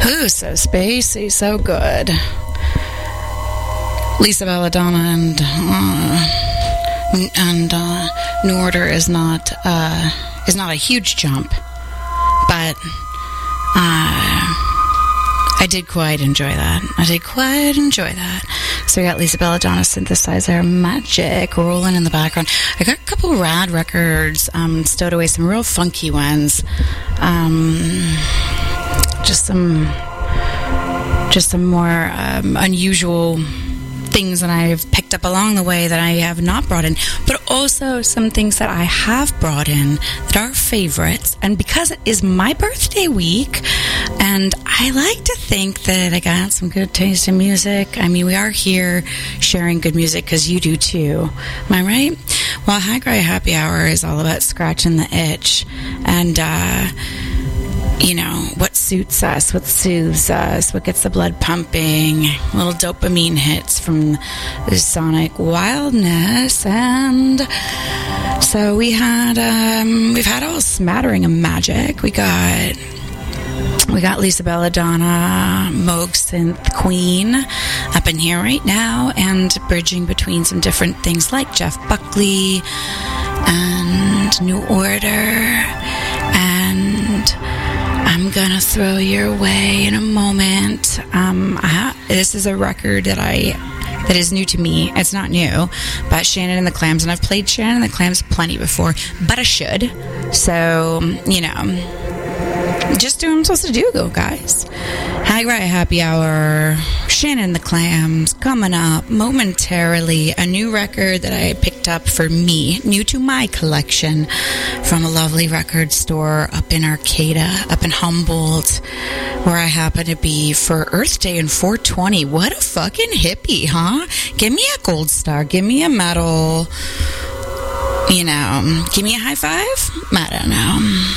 Ooh, so spacey, so good. Lisa Belladonna and New Order is not a huge jump, but I did quite enjoy that. So we got Lisa Belladonna synthesizer magic rolling in the background. I got a couple rad records stowed away, some real funky ones. Just some more unusual things that I've picked up along the way that I have not brought in, but also some things that I have brought in that are favorites. And because it is my birthday week, and I like to think that I got some good taste in music. I mean, we are here sharing good music because you do too. Am I right? Well, High Cry Happy Hour is all about scratching the itch and what suits us, what soothes us, what gets the blood pumping, little dopamine hits from the sonic wildness. And so we've had a smattering of magic. We got Lisa Belladonna, Moog Synth Queen up in here right now, and bridging between some different things like Jeff Buckley and New Order, and I'm gonna throw your way in a moment. This is a record that is new to me. It's not new, but Shannon and the Clams, and I've played Shannon and the Clams plenty before, but I should. So, just do what I'm supposed to do, guys. High Cry Happy Hour, Shannon and the Clams, coming up momentarily. A new record that I picked up for me, new to my collection, from a lovely record store up in Arcata, up in Humboldt, where I happen to be for Earth Day and 420. What a fucking hippie, huh? Give me a gold star, give me a medal, give me a high five? I don't know.